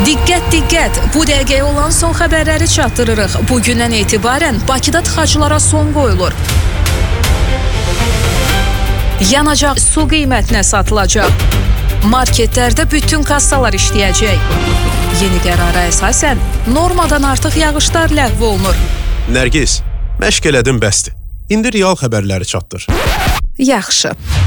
Diqqət, diqqət! Bu dəqiqəyə olan son xəbərləri çatdırırıq. Bugündən etibarən Bakıda tıxaclara son qoyulur. Yanacaq su qiymətinə satılacaq. Marketlərdə bütün kassalar işləyəcək. Yeni qərara əsasən normadan artıq yağışlar ləğv olunur. Nərgiz, məşq elədin bəsdir. İndi real xəbərləri çatdır. Yaxşı.